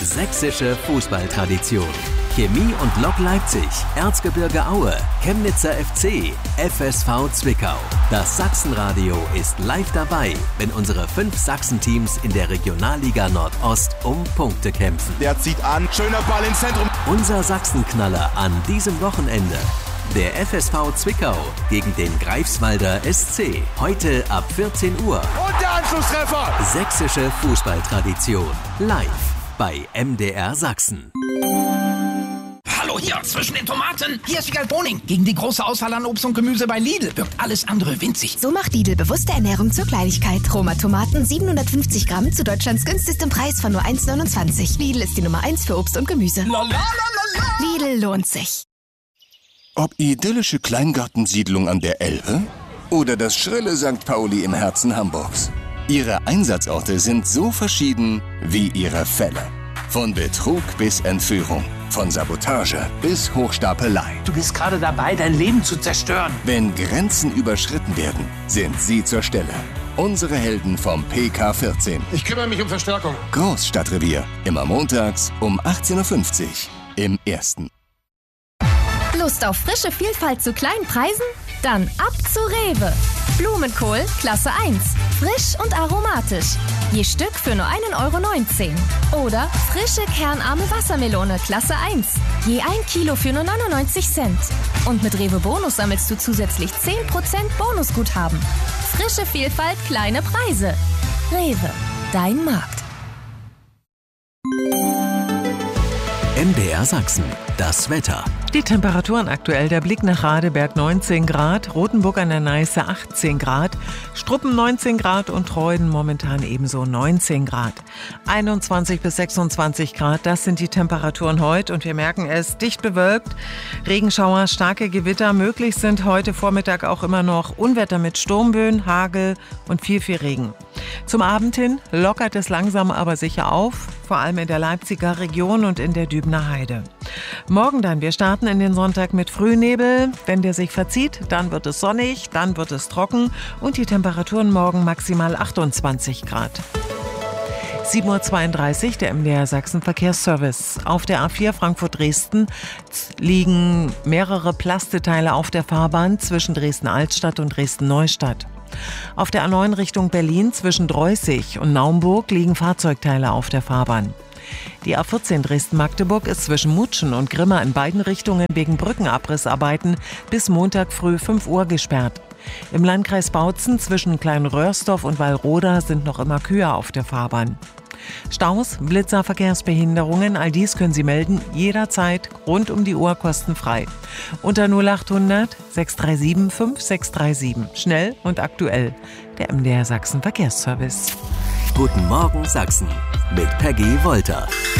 Sächsische Fußballtradition. Chemie und Lok Leipzig, Erzgebirge Aue, Chemnitzer FC, FSV Zwickau. Das Sachsenradio ist live dabei, wenn unsere 5 Sachsen-Teams in der Regionalliga Nordost um Punkte kämpfen. Der zieht an, schöner Ball ins Zentrum. Unser Sachsenknaller an diesem Wochenende. Der FSV Zwickau gegen den Greifswalder SC. Heute ab 14 Uhr. Und der Anschlusstreffer. Sächsische Fußballtradition. Live bei MDR Sachsen. Hallo hier, zwischen den Tomaten. Hier ist Wiegald Boning. Gegen die große Auswahl an Obst und Gemüse bei Lidl wirkt alles andere winzig. So macht Lidl bewusste Ernährung zur Kleinigkeit. Roma Tomaten 750 Gramm zu Deutschlands günstigstem Preis von nur 1,29. Lidl ist die Nummer 1 für Obst und Gemüse. Lidl lohnt sich. Ob idyllische Kleingartensiedlung an der Elbe oder das schrille St. Pauli im Herzen Hamburgs. Ihre Einsatzorte sind so verschieden wie ihre Fälle. Von Betrug bis Entführung, von Sabotage bis Hochstapelei. Du bist gerade dabei, dein Leben zu zerstören. Wenn Grenzen überschritten werden, sind sie zur Stelle. Unsere Helden vom PK 14. Ich kümmere mich um Verstärkung. Großstadtrevier, immer montags um 18.50 Uhr im Ersten. Lust auf frische Vielfalt zu kleinen Preisen? Dann ab zu Rewe. Blumenkohl Klasse 1. Frisch und aromatisch. Je Stück für nur 1,19 €. Oder frische kernarme Wassermelone Klasse 1. Je 1 Kilo für nur 99 Cent. Und mit Rewe Bonus sammelst du zusätzlich 10% Bonusguthaben. Frische Vielfalt, kleine Preise. Rewe, dein Markt. MDR Sachsen, das Wetter. Die Temperaturen aktuell: der Blick nach Radeberg 19 Grad, Rothenburg an der Neiße 18 Grad, Struppen 19 Grad und Treuden momentan ebenso 19 Grad. 21 bis 26 Grad, das sind die Temperaturen heute und wir merken es, dicht bewölkt. Regenschauer, starke Gewitter, möglich sind heute Vormittag auch immer noch Unwetter mit Sturmböen, Hagel und viel Regen. Zum Abend hin lockert es langsam aber sicher auf, vor allem in der Leipziger Region und in der Dübener Heide. Morgen dann, wir starten in den Sonntag mit Frühnebel. Wenn der sich verzieht, dann wird es sonnig, dann wird es trocken und die Temperaturen morgen maximal 28 Grad. 7.32 Uhr, der MDR Sachsen Verkehrsservice. Auf der A4 Frankfurt-Dresden liegen mehrere Plasteteile auf der Fahrbahn zwischen Dresden-Altstadt und Dresden-Neustadt. Auf der A9 Richtung Berlin zwischen Dreußig und Naumburg liegen Fahrzeugteile auf der Fahrbahn. Die A14 Dresden-Magdeburg ist zwischen Mutschen und Grimma in beiden Richtungen wegen Brückenabrissarbeiten bis Montag früh 5 Uhr gesperrt. Im Landkreis Bautzen zwischen Kleinröhrsdorf und Wallroda sind noch immer Kühe auf der Fahrbahn. Staus, Blitzer, Verkehrsbehinderungen, all dies können Sie melden, jederzeit, rund um die Uhr, kostenfrei. Unter 0800 637 5637. Schnell und aktuell. Der MDR Sachsen Verkehrsservice. Guten Morgen Sachsen mit Peggy Wolter.